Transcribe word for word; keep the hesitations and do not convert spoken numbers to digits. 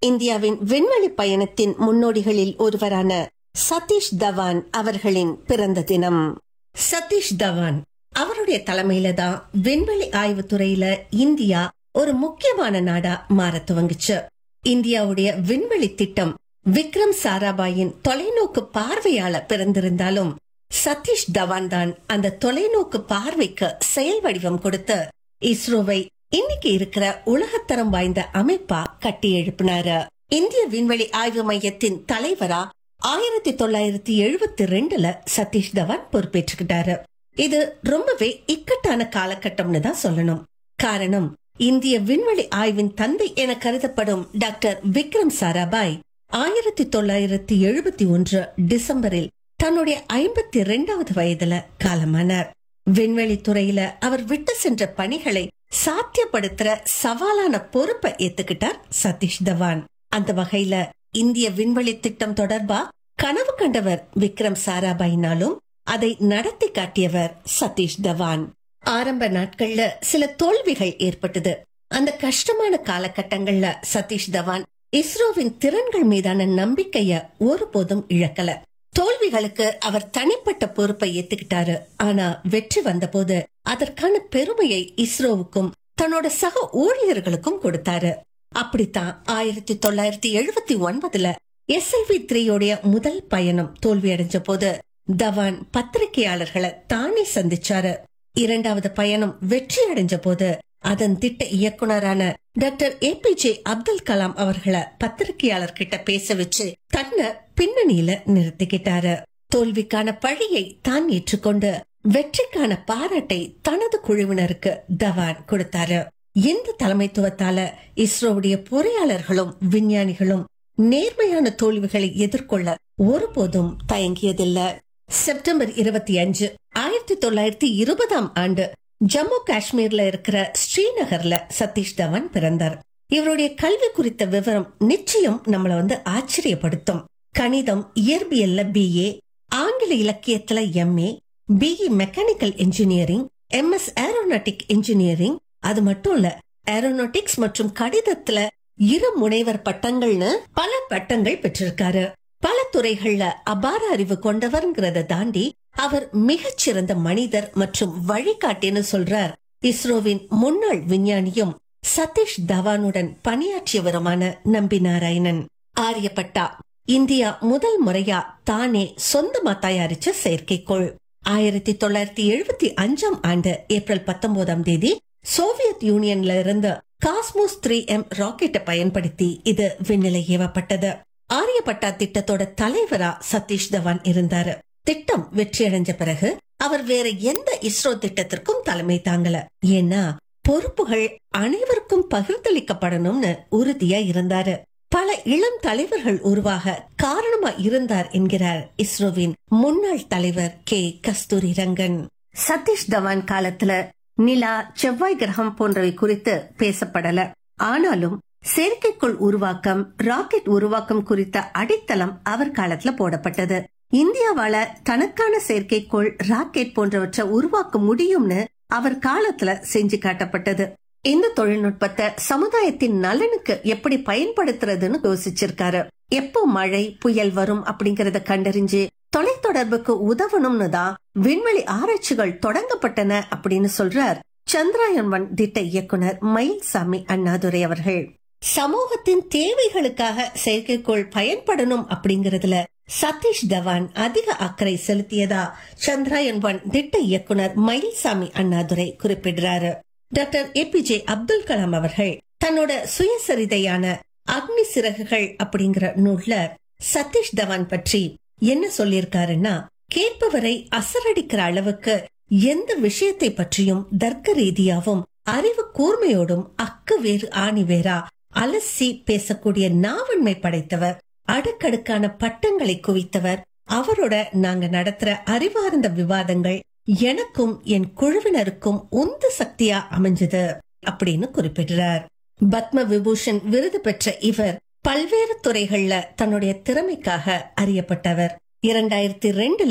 இந்தியாவின் விண்வெளி பயணத்தின் முன்னோடிகளில் ஒருவரான சதீஷ் தவான் அவர்களின் பிறந்த தினம். சதீஷ் தவான் அவருடைய தலைமையில தான் விண்வெளி ஆய்வு துறையில இந்தியா ஒரு முக்கியமான நாடா மாற துவங்குச்சு. இந்தியாவுடைய விண்வெளி திட்டம் விக்ரம் சாராபாயின் தொலைநோக்கு பார்வையால பிறந்திருந்தாலும் சதீஷ் தவான் தான் அந்த தொலைநோக்கு பார்வைக்கு செயல் வடிவம் கொடுத்து இஸ்ரோவை இன்னைக்கு இருக்கிற உலகத்தரம் வாய்ந்த அமைப்பா கட்டி எழுப்பினாரு. இந்திய விண்வெளி ஆய்வு மையத்தின் தலைவரா ஆயிரத்தி தொள்ளாயிரத்தி எழுபத்தி ரெண்டுல சதீஷ் தவான் பொறுப்பேற்றுக்கிட்டாரு. இது ரொம்பவே இக்கட்டான காலகட்டம்னு தான் சொல்லணும். காரணம், இந்திய விண்வெளி ஆய்வின் தந்தை என கருதப்படும் டாக்டர் விக்ரம் சாராபாய் ஆயிரத்தி தொள்ளாயிரத்தி எழுபத்தி ஒன்று டிசம்பரில் தன்னுடைய ஐம்பத்தி இரண்டாவது வயதுல காலமானார். விண்வெளி துறையில அவர் விட்டு சென்ற பணிகளை சாத்தியப்படுத்துற சவாலான பொறுப்பை ஏத்துக்கிட்டார் சதீஷ் தவான். அந்த வகையில இந்திய விண்வெளி திட்டம் தொடர்பா கனவு கண்டவர் விக்ரம் சாராபாயினாலும் அதை நடத்தி காட்டியவர் சதீஷ் தவான். ஆரம்ப நாட்கள்ல சில தோல்விகள் ஏற்பட்டது. அந்த கஷ்டமான காலகட்டங்கள்ல சதீஷ் தவான் இஸ்ரோவின் திறன்கள் மீதான நம்பிக்கைய ஒருபோதும் இழக்கல. தோல்விகளுக்கு அவர் தனிப்பட்ட பொறுப்பை ஏத்துக்கிட்டாரு. ஆனா வெற்றி வந்த போது அதற்கான பெருமையை இஸ்ரோவுக்கும் தன்னோட சக ஊழியர்களுக்கும் கொடுத்தாரு. அப்படித்தான் ஆயிரத்தி தொள்ளாயிரத்தி எழுபத்தி ஒன்பதுல எஸ் எல் வி த்ரீயோடைய முதல் பயணம் தோல்வி அடைஞ்ச போது தவான் பத்திரிகையாளர்களை தானே சந்திச்சாரு. இரண்டாவது பயணம் வெற்றி அடைஞ்ச போது அதன் திட்ட இயக்குனரான doctor A B J Abdul Kalam அவர்களை பத்திரிகையாளர் கிட்ட பேச வச்சு தன்னை பின்னணியில நிறுத்திக்கிட்டாரு. தோல்விக்கான பழியை தான் ஏற்றுக்கொண்டு வெற்றிக்கான பாராட்டை தனது குழுவினருக்கு தவான் கொடுத்தாரு. இந்த தலைமைத்துவத்தால இஸ்ரோவுடைய பொறியாளர்களும் விஞ்ஞானிகளும் நேர்மையான தோல்விகளை எதிர்கொள்ள ஒருபோதும் தயங்கியதில்லை. செப்டம்பர் இருபத்தி அஞ்சு ஆயிரத்தி தொள்ளாயிரத்தி இருபதாம் ஆண்டு ஜம்மு காஷ்மீர்ல இருக்கிற ஸ்ரீநகர்ல சதீஷ் தவான் பிறந்தார். இவருடைய கல்வி குறித்த விவரம் நிச்சயம் நம்மள வந்து ஆச்சரியப்படுத்தும். கணிதம், இயற்பியல்ல பி ஏ, ஆங்கில இலக்கியத்துல M A, B E mechanical engineering, M S aeronautic engineering. அது மட்டும் இல்ல, ஏரோநாட்டிக்ஸ் மற்றும் கணிதத்துல இரு முனைவர் பட்டங்கள்னு பல பட்டங்கள் பெற்றிருக்காரு. பல துறைகள்ல அபார அறிவு கொண்டவர்ங்கிறத தாண்டி அவர் மிகச்சிறந்த மனிதர் மற்றும் வழிகாட்டின்னு சொல்றார் இஸ்ரோவின் முன்னாள் விஞ்ஞானியும் சதீஷ் தவானுடன் பணியாற்றியவருமான நம்பி நாராயணன். ஆரியப்பட்டா இந்தியா முதல் முறையா தானே சொந்தமா தயாரிச்ச செயற்கைக்கோள். ஆயிரத்தி தொள்ளாயிரத்தி எழுபத்தி அஞ்சாம் ஆண்டு ஏப்ரல் பத்தொன்பதாம் தேதி சோவியத் யூனியன்ல இருந்து காஸ்மோஸ் த்ரீ எம் ராக்கெட்டை பயன்படுத்தி இது விண்ணிலை ஏவப்பட்டது. ஆரியப்பட்டா திட்டத்தோட தலைவரா சதீஷ் தவான் இருந்தாரு. திட்டம் வெற்றியடைஞ்ச பிறகு அவர் வேற எந்த இஸ்ரோ திட்டத்திற்கும் தலைமை தாங்கல. ஏன்னா பொறுப்புகள் அனைவருக்கும் பகிர்ந்தளிக்கப்படணும்னு உறுதியா இருந்தாரு. பல இளம் தலைவர்கள் உருவாக காரணமா இருந்தார் என்கிறார் இஸ்ரோவின் முன்னாள் தலைவர் கே கஸ்தூரி ரங்கன். சதீஷ் தவான் காலத்துல நிலா, செவ்வாய் கிரகம் போன்றவை குறித்து பேசப்படல. ஆனாலும் செயற்கைக்கோள் உருவாக்கம், ராக்கெட் உருவாக்கம் குறித்த அடித்தளம் அவர் காலத்துல போடப்பட்டது. இந்தியாவால தனக்கான செயற்கைக்கோள், ராக்கெட் போன்றவற்றை உருவாக்க முடியும்னு அவர் காலத்துல செஞ்சு காட்டப்பட்டது. இந்த தொழில்நுட்பத்தை சமுதாயத்தின் நலனுக்கு எப்படி பயன்படுத்துறதுன்னு யோசிச்சிருக்காரு. எப்போ மழை, புயல் வரும் அப்படிங்கறத கண்டறிஞ்சு தொலைத்தொடர்புக்கு உதவணும்னு தான் விண்வெளி ஆராய்ச்சிகள் தொடங்கப்பட்டன அப்படின்னு சொல்றார் சந்திராயன் ஒன் திட்ட இயக்குனர் மயில்சாமி அண்ணாதுரை அவர்கள். சமூகத்தின் தேவைகளுக்காக செயற்கைக்கோள் பயன்படணும் அப்படிங்கறதுல சதீஷ் தவான் அதிக அக்கறை செலுத்தியதா சந்திராயன் ஒன் திட்ட இயக்குனர் Mayilsamy Annadurai குறிப்பிடுறாரு. Doctor A B J Abdul Kalam அவர்கள் தன்னோட சுயசரிதையான அக்னி சிறகுகள் அப்படிங்கிற நூல்ல சதீஷ் தவான் பற்றி என்ன சொல்லியிருக்காருன்னா, கேட்பவரை அசரடிக்கிற அளவுக்கு எந்த விஷயத்தை பற்றியும் தர்க்க ரீதியாவும் அறிவு கூர்மையோடும் அக்கு வேறு ஆணி வேறா அலசி பேசக்கூடிய நாவன்மை படைத்தவர், அடுக்கடுக்கான பட்டங்களை குவித்தவர். அவரோட நாங்க நடத்துற அறிவார்ந்த விவாதங்கள் எனக்கும் என் குழுவினருக்கும் உந்து சக்தியா அமைஞ்சது அப்படின்னு குறிப்பிடுறார். பத்ம விபூஷன் விருது பெற்ற இவர் பல்வேறு துறைகள்ல தன்னுடைய திறமைக்காக அறியப்பட்டவர். இரண்டாயிரத்தி ரெண்டுல